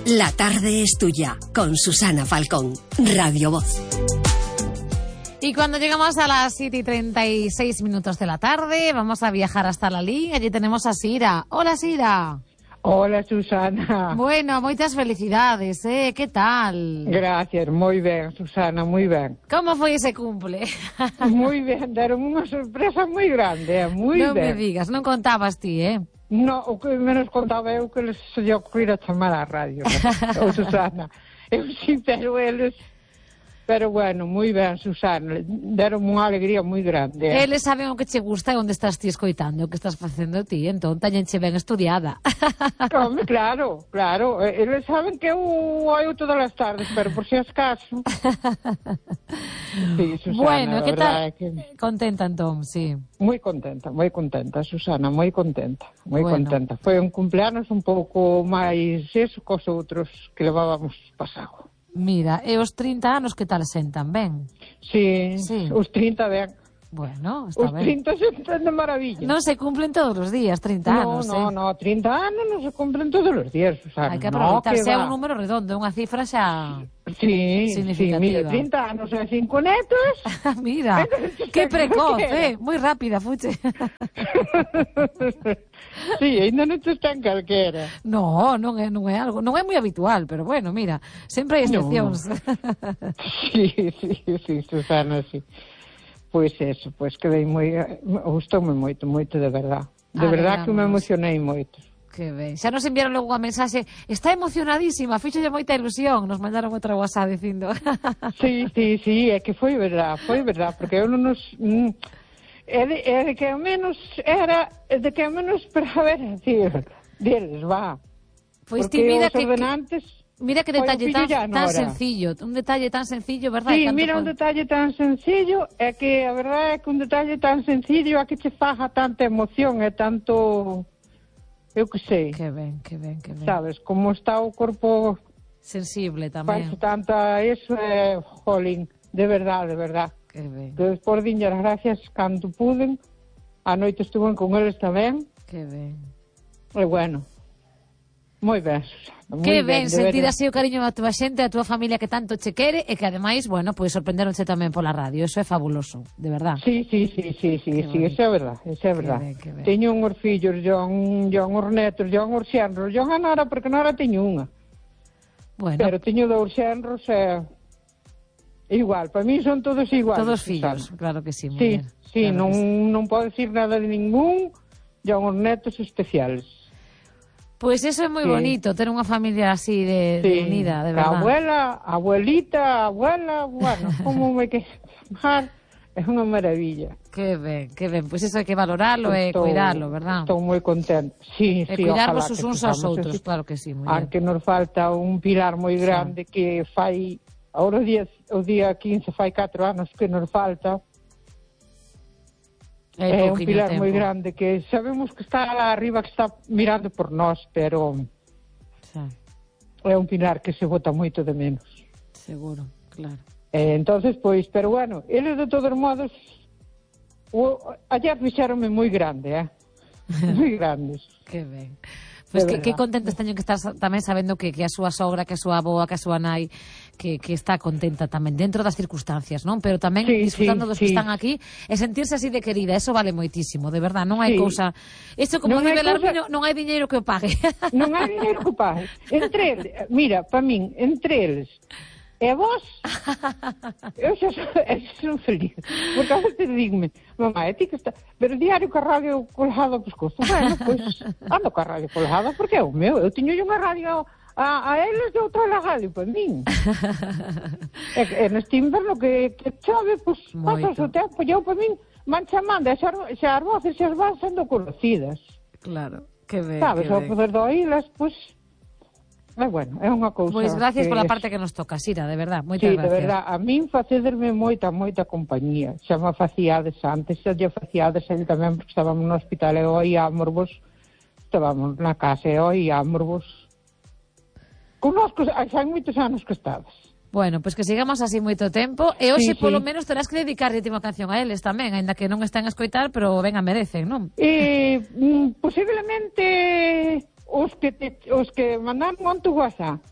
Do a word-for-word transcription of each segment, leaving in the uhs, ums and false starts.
La tarde es tuya, con Susana Falcón, Radio Voz. Y cuando llegamos a las siete y treinta y seis minutos de la tarde, vamos a viajar hasta la Liga. Allí tenemos a Sira. Hola, Sira. Hola, Susana. Bueno, moitas felicidades, eh? Que tal? Gracias, moi ben, Susana, moi ben. Como foi ese cumple? Moi ben, deron unha sorpresa moi grande, eh? moi non ben. Non me digas, non contabas ti, eh? No, o que menos contaba eu que les se lle ocurrir a chamar á radio, ¿no? O Susana. Eu sí, pero eles... Pero bueno, moi ben, Susana, deron unha alegría moi grande. Eh? Eles saben o que che gusta e onde estás ti escoitando, o que estás facendo ti, entón tañenche ben estudiada. Come, claro, claro, eles saben que eu oio todas as tardes, pero por si acaso. Sí, Susana, bueno, que tal? Que... Contenta entón, sí. Moi contenta, moi contenta, Susana, moi contenta, moi bueno. contenta. Foi un cumpleanos un pouco máis eso cos outros que levábamos pasado. Mira, e os trinta anos que tal sentan, ben? Sí, sí. Os trinta ben. Bueno, está os ben. Os trinta sentan de maravilla. Non se cumplen todos os días, trinta no, anos, no, eh? No, no, trinta anos non se cumplen todos os días, Susana. Hai que aproveitar, no, que se é va. un número redondo, unha cifra xa sí, significativa. Sí, mira, trinta anos e cinco netos. Mira, que precoz, eh? Moi rápida, fuche. Sí, ainda non te están calquera. No, non é, non é algo, non é moi habitual, pero bueno, mira, sempre hai excepcións. No. Sí, sí, sí, Susana, sí. Pois eso, pois quedei moi, gustoume moito, moito de verdad. De ah, verdad que me emocionei moito. Que ben. Xa nos enviaron logo unha mensaxe, está emocionadísima, fíxolle moita ilusión, nos mandaron outra WhatsApp dicindo. Sí, sí, sí, é que foi verdad, foi verdad, porque eu non nos... Mm, É de, é de que ao menos era de que ao menos esperaba decir deles, va. Pois ti mira que, ordenantes, que mira que detalle tan, tan sencillo, un detalle tan sencillo, verdad? Sí, mira, un detalle tan sencillo é que a verdade é que un detalle tan sencillo é que che faja tanta emoción e tanto, eu que sei. Que ben, que ben, que ben. Sabes, como está o corpo sensible tamén. Faz tanta, eso é, jolín, de verdade, de verdade. Que ben. Que despois dinlle as gracias cando puden. A noite estuven con eles tamén. Que ben. E bueno, moi ben, Susana. Que ben, sentir así o cariño da túa xente, da túa familia que tanto che quere e que ademais, bueno, pois sorprenderonche tamén pola radio. Eso é fabuloso, de verdad. Sí, sí, sí, sí, sí, sí, eso é verdad, eso é verdad. Ben, teño uns fillos, John, John os netos, John os xenros, John a Nora, porque Nora teño unha. Bueno. Pero teño dous xenros e... Igual, para mí son todos iguales. Todos fillos, claro que sí, Sí, mujer. sí, claro non, sí. non podo decir nada de ningún, ya uns netos especiales. Pois pues eso é moi sí. bonito, ter unha familia así de, sí. de unida, de verdad. A abuela, abuelita, abuela, bueno, como me que chamar, é unha maravilla. Que ben, que ben, pois pues eso hai que valoralo e cuidarlo, verdad? Estou moi contenta. Sí, e sí, cuidarvos os uns aos outros, así. Claro que sí, muller. Aunque nos falta un pilar moi grande sí. que fai... Ahora o día, o día quince fai catro anos que nos falta. É, é un pilar moi grande que sabemos que está lá arriba, que está mirando por nós, pero sí. É un pilar que se bota moito de menos. Seguro, claro. Eh, entonces, pois, pero bueno, eles de todos modos o, ayer fixeronme moi grande, eh? Moi grandes. Que ben. Pois pues que, que contentos teño que estar tamén sabendo que, que a súa sogra, que a súa aboa, que a súa nai que, que está contenta tamén dentro das circunstancias, non? Pero tamén sí, disfrutando sí, dos que sí. están aquí e sentirse así de querida, eso vale moitísimo, de verdad, non hai sí. cousa. Eso como dice Belarmino, non hai diñeiro que o pague. Non hai diñeiro que o pague. Entre eles, mira, para min, entre eles e vos, eu xa son feliz. Porque a veces digme, mamá, é ti que está... Pero diario co radio colgado ao pescozo. Bueno, pois, pues, ando co radio colgado, porque é o meu. Eu tiño unha radio a, a eles de outra radio para min. e, e neste inverno que, que chove, pois, pues, pasas o tempo. E eu para min van chamando, e xa, xa as voces xa van sendo conocidas. Claro, que ben, sabes, ao poder de oílas, pois... Pues, É bueno, é unha cousa... Pois pues gracias pola parte que nos toca, Sira, de verdad, moitas sí, gracias. Sí, de verdad, a min facederme moita, moita compañía. Xa me facíades antes, xa lle facíades ele tamén, porque estábamos no hospital e oíámosvos, estábamos na casa e oíámosvos. Connosco, xa hai moitos anos que estades. Bueno, pois pues que sigamos así moito tempo e hoxe sí, polo sí. menos terás que dedicarlle a canción a eles tamén, aínda que non están a escoitar, pero ben a merecen, non? Eh, posiblemente... Os que te, os que mandaron on tu WhatsApp.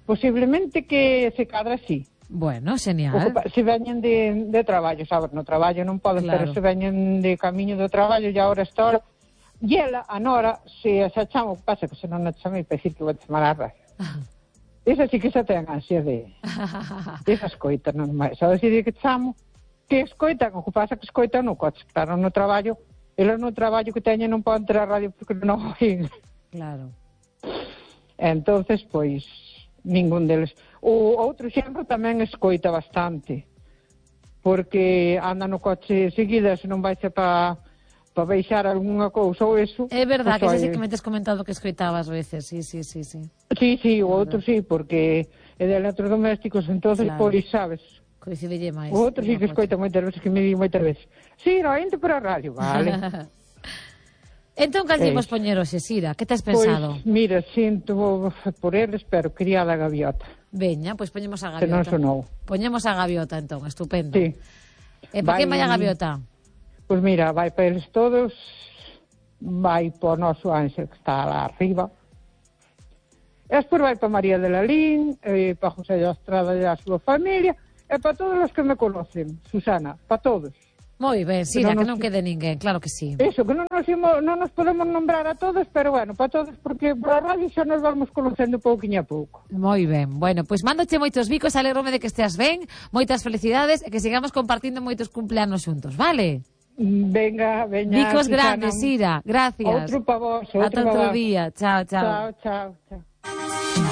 posiblemente que se cadra así. Bueno, genial. Ocupa, se veñen de, de traballo, sabes, no traballo non poden, Claro. pero se veñen de camiño do traballo e ahora esta hora. E ela, a Nora, se a xa chamo, pasa que se non a chamei para dicir que vou chamar a radio. Esa sí que xa ten ansia de, de esa escoita normal. Só decir que chamo, que escoita, o que pasa que escoita no coche, claro, no traballo, ela no traballo que teñen non poden ter a radio porque non oín. Claro. Entonces, pois, ningún deles. O outro xenro tamén escoita bastante, porque anda no coche seguida, se non vai ser para pa baixar algunha cousa ou eso. É verdad, pues, que ese sí oye, que me tes comentado que escoitabas veces, sí, sí, sí, sí. Sí, sí, o outro sí, porque é de electrodomésticos, entonces, Claro. pois, sabes, Coincidelle máis. o outro sí que escoita moitas veces, que me di moitas veces. Sí, no, ente para a radio, vale. Entón, cal imos Eh, poñer hoxe, Sira? Que tes Pois, pensado? mira, sinto por eles, pero quería a gaviota, Veña, pois poñemos a que non gaviota. sonou. Poñemos a gaviota, entón, estupendo. Sí. E para que Vai- vai a gaviota? Pois mira, vai para eles todos, vai para o noso Ángel, que está lá arriba. E despois vai para María de Lalín, e para José de Estrada e a súa familia, e para todos os que me conocen, Susana, para todos. Moi ben, Sira, non que nos- non quede ninguén, claro que sí. Eso, que non nos, imo, non nos podemos nombrar a todos, pero bueno, para todos, porque por a radio xa nos vamos conocendo pouquinho a pouco. Moi ben, bueno, pois mándoche moitos bicos, alégrome de que esteas ben, moitas felicidades e que sigamos compartindo moitos cumpleanos xuntos, vale? Venga, veña, Bicos Susana. grandes, Sira, gracias. Outro para vos, outro Ata para outro vos. día, chao, chao. Chao, chao, chao.